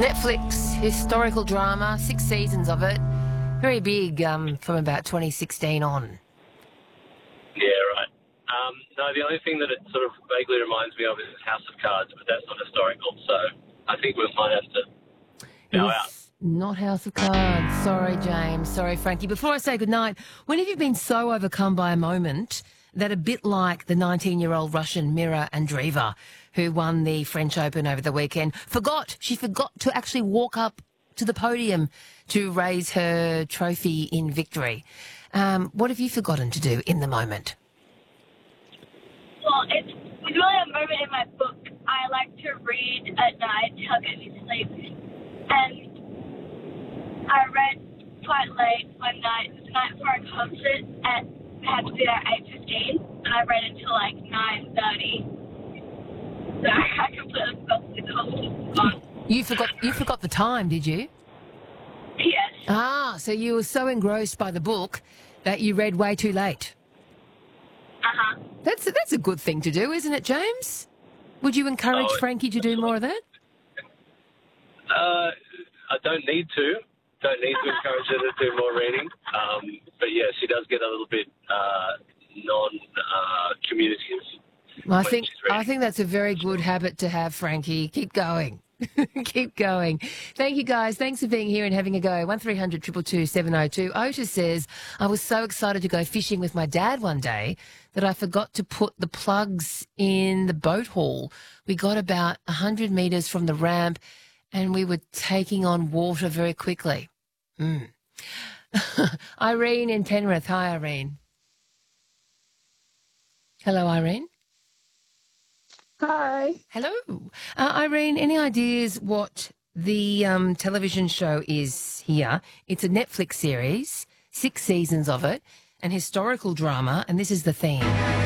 Netflix historical drama, 6 seasons of it. Very big from about 2016 on. Yeah, right. No, the only thing that it sort of vaguely reminds me of is House of Cards, but that's not historical, so I think we might have to bow out. It's not House of Cards. Sorry, James. Sorry, Frankie. Before I say goodnight, when have you been so overcome by a moment that a bit like the 19-year-old Russian Mira Andreeva, who won the French Open over the weekend, she forgot to actually walk up to the podium to raise her trophy in victory. What have you forgotten to do in the moment? Well, it's really a moment in my book. I like to read at night to help get me sleep. And I read quite late one night. It was the night for a concert, and I had to be there at 8:15, and I read until like 9:30. So I completely forgot the concert. You forgot the time, did you? Yes. Ah, so you were so engrossed by the book that you read way too late. Uh-huh. That's a good thing to do, isn't it, James? Would you encourage Frankie to do more of that? I don't need to. Don't need to encourage her to do more reading. But yeah, she does get a little bit non-communicative. I think that's a very good habit to have, Frankie. Keep going. Keep going. Thank you, guys. Thanks for being here and having a go. 1300 222 702. Otis says, I was so excited to go fishing with my dad one day that I forgot to put the plugs in the boat hall. We got about 100 metres from the ramp and we were taking on water very quickly. Irene in Penrith. Hi, Irene. Hello, Irene. Hi. Hello. Irene, any ideas what the television show is here? It's a Netflix series, 6 seasons of it, an historical drama, and this is the theme.